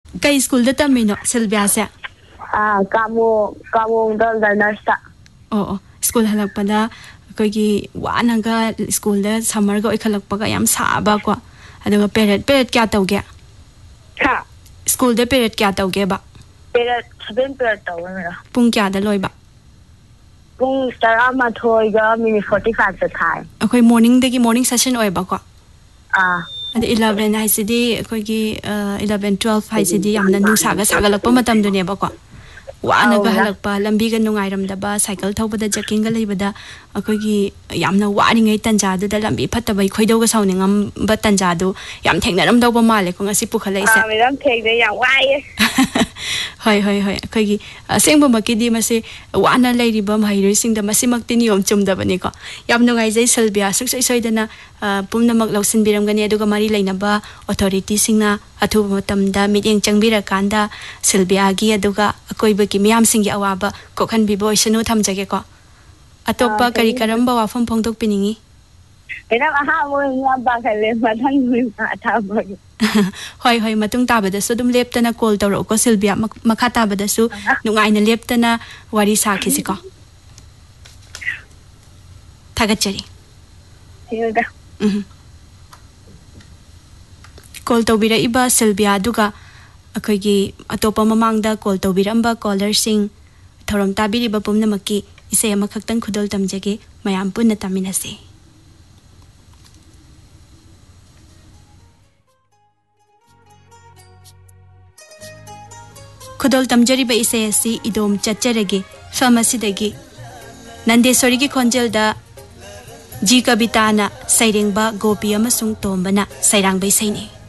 कई स्कूल दा तमिनो सिल्विया से कामो दा लर्नर्स ता ओ स्कूल हलकपदा कोई वानागा स्कूल दा समर को इखलकपगा याम साबा को अदुगा पेरेड क्या तौगे हा स्कूल दा पेरेड क्या तौगे बा पेरेड 7 पेरेड तौगे मेरा पुंग क्या दा लोइबा पुंग तरा माथोइगा मिनिट 45 ता थाय अखोई मॉर्निंग सेशन ओइबा को अद 11 हाइसिदी अखोगी 11 12 हाइसिदी यामना नुसागा सागलकपा मतम दुनेबा को वानागा हलकपा लंबीगा नुंगाइरमदबा साइकिल थौबदा जकिंगा लेबदा अखोगी यामना वारिङै तंजादुदा लंबी फत्तबै खोइदौगा साउनिङम तंजादु याम थेंगनरमदौबा माले को ngasi पुखलाइसे मेराम थेगदे या वाये होय अखोगी असेंबमकिदी मसे वाना लेरिबा महिरसिंगदा मसिमक्ति नियम चुमदबनी को याम नुंगाइजै सल्बिया सुक्सै सोइदना पुमनमक लौसिनबिरमगनी अदुगा मारी लेनबा अथॉरिटी सिंगना अथुब मतमदा मिटिंग चंगबिरकांदा सल्बियागी अदुगा अकोइबकी मियाम सिंगी अवाबा कोखन बिबोइसनु थमजगे को अतोपा करी करंबा वाफम फोंदोक पिनिंगी मेराम आहा मोय याम बाखले मथंग अथाबगे होय मतुंग ताबदसु दुम लेप्तना कॉल तौरो को सिल्बिया मखा ताबदसु नुंगाइना लेप्तना वारी साखिसि को थागचरी हिगा कॉल तौबिरा इबा सिल्बिया दुगा अखोगी अतोपा ममांगदा कॉल तौबिरंबा कॉलर सिंग थौरम ताबिरिबा पुमनमकी इसे अमखक्तंग खुदोल तमजगे मयाम पुन्ना तामिनसे खुदोल तमजरिबा इसे असि इदोम चच्चरगे फमसिदगी नंदेश्वरी की खोंजेलदा जी कविताना सैरेंबा गोपी अमसुंग तोंबना सैरांगबै सैने